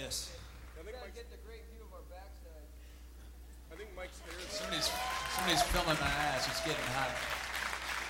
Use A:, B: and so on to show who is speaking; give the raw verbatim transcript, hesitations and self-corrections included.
A: Yes.
B: I think Mike's,
C: Getting a great view of our backside.
B: I think Mike's hair is
A: Somebody's somebody's filming my ass. It's getting hot.